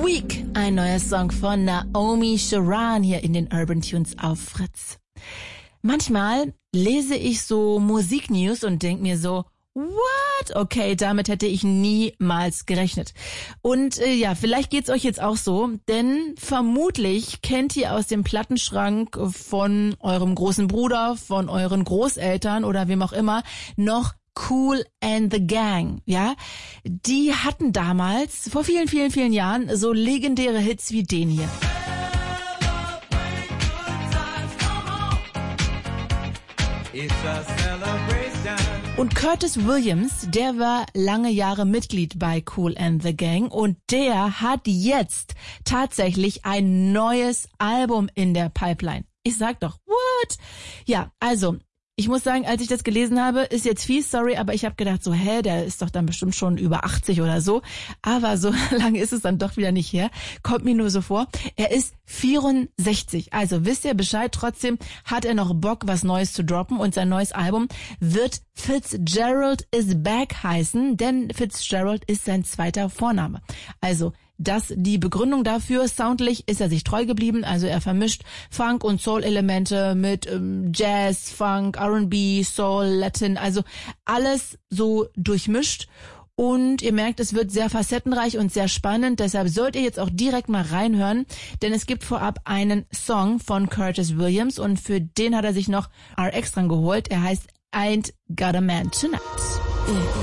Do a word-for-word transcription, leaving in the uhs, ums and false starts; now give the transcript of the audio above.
Week, ein neuer Song von Naomi Sharan hier in den Urban Tunes auf Fritz. Manchmal lese ich so Musiknews und denke mir so, what? Okay, damit hätte ich niemals gerechnet. Und äh, ja, vielleicht geht's euch jetzt auch so, denn vermutlich kennt ihr aus dem Plattenschrank von eurem großen Bruder, von euren Großeltern oder wem auch immer noch Kool and the Gang, ja? Die hatten damals, vor vielen, vielen, vielen Jahren, so legendäre Hits wie den hier. Und Curtis Williams, der war lange Jahre Mitglied bei Kool and the Gang und der hat jetzt tatsächlich ein neues Album in der Pipeline. Ich sag doch, what? Ja, also, ich muss sagen, als ich das gelesen habe, ist jetzt fies, sorry, aber ich habe gedacht so, hä, der ist doch dann bestimmt schon über achtzig oder so. Aber so lange ist es dann doch wieder nicht her. Kommt mir nur so vor. Er ist vierundsechzig. Also wisst ihr Bescheid, trotzdem hat er noch Bock, was Neues zu droppen. Und sein neues Album wird Fitzgerald is Back heißen, denn Fitzgerald ist sein zweiter Vorname. Also das die Begründung dafür. Soundlich ist er sich treu geblieben, also er vermischt Funk- und Soul-Elemente mit ähm, Jazz, Funk, R and B, Soul, Latin, also alles so durchmischt. Und ihr merkt, es wird sehr facettenreich und sehr spannend, deshalb sollt ihr jetzt auch direkt mal reinhören, denn es gibt vorab einen Song von Curtis Williams und für den hat er sich noch R X dran geholt. Er heißt Ain't Got a Man Tonight.